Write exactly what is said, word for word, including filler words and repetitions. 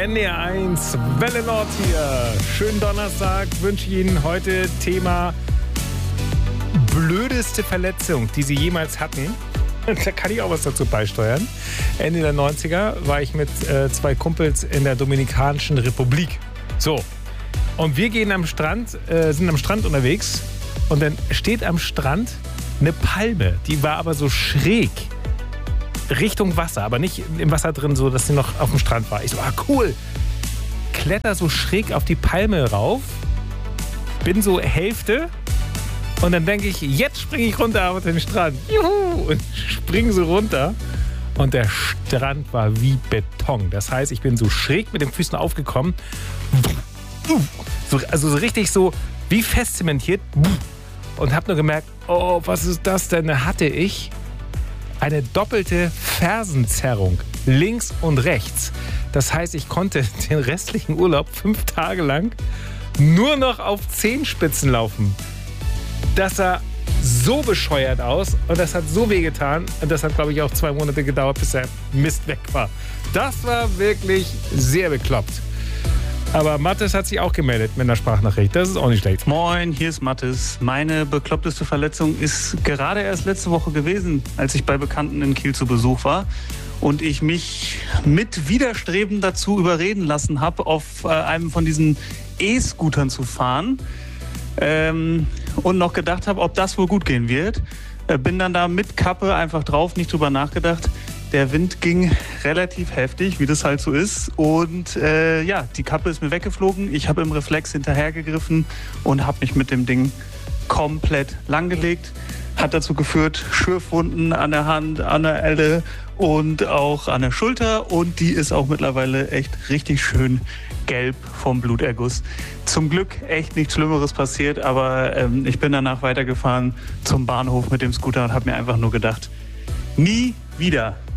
N D R eins, Welle Nord hier. Schönen Donnerstag wünsche ich Ihnen. Heute Thema blödeste Verletzung, die Sie jemals hatten. Da kann ich auch was dazu beisteuern. Ende der neunziger war ich mit äh, zwei Kumpels in der Dominikanischen Republik. So, und wir gehen am Strand, äh, sind am Strand unterwegs und dann steht am Strand eine Palme. Die war aber so schräg Richtung Wasser, aber nicht im Wasser drin, so dass sie noch auf dem Strand war. Ich so, ah cool. Kletter so schräg auf die Palme rauf, bin so Hälfte und dann denke ich, jetzt springe ich runter auf den Strand. Juhu! Und springe so runter und der Strand war wie Beton. Das heißt, ich bin so schräg mit den Füßen aufgekommen, so, also so richtig so wie fest zementiert und habe nur gemerkt, oh, was ist das denn? Da hatte ich eine doppelte Fersenzerrung, links und rechts. Das heißt, ich konnte den restlichen Urlaub fünf Tage lang nur noch auf Zehenspitzen laufen. Das sah so bescheuert aus und das hat so wehgetan. Und das hat, glaube ich, auch zwei Monate gedauert, bis der Mist weg war. Das war wirklich sehr bekloppt. Aber Mathis hat sich auch gemeldet mit einer Sprachnachricht. Das ist auch nicht schlecht. Moin, hier ist Mathis. Meine bekloppteste Verletzung ist gerade erst letzte Woche gewesen, als ich bei Bekannten in Kiel zu Besuch war und ich mich mit Widerstreben dazu überreden lassen habe, auf äh, einem von diesen E-Scootern zu fahren ähm, und noch gedacht habe, ob das wohl gut gehen wird. Äh, bin dann da mit Kappe einfach drauf, nicht drüber nachgedacht. Der Wind ging relativ heftig, wie das halt so ist. Und äh, ja, die Kappe ist mir weggeflogen. Ich habe im Reflex hinterhergegriffen und habe mich mit dem Ding komplett langgelegt. Hat dazu geführt, Schürfwunden an der Hand, an der Elle und auch an der Schulter. Und die ist auch mittlerweile echt richtig schön gelb vom Bluterguss. Zum Glück echt nichts Schlimmeres passiert, aber ähm, ich bin danach weitergefahren zum Bahnhof mit dem Scooter und habe mir einfach nur gedacht, nie wieder.